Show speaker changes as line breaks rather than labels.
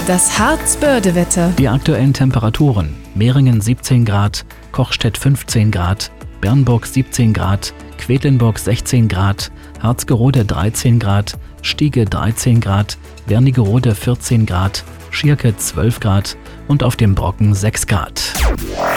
Das Harz-Börde-Wetter.
Die aktuellen Temperaturen: Meringen 17 Grad, Kochstedt 15 Grad, Bernburg 17 Grad, Quedlinburg 16 Grad, Harzgerode 13 Grad, Stiege 13 Grad, Wernigerode 14 Grad, Schierke 12 Grad und auf dem Brocken 6 Grad.